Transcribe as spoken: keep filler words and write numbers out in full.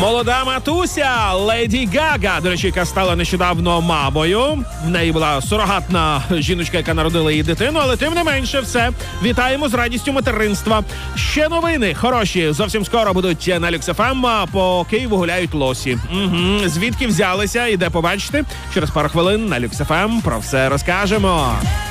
Молода матуся Леді Гага, до речі, яка стала нещодавно мамою. В неї була сурогатна жіночка, яка народила її дитину, але тим не менше все. Вітаємо з радістю материнства. Ще новини хороші. Зовсім скоро будуть на Люкс еф ем, по Києву гуляють лосі. Угу. Звідки взялися і де побачити? Через пару хвилин на Люкс еф ем про все розкажемо.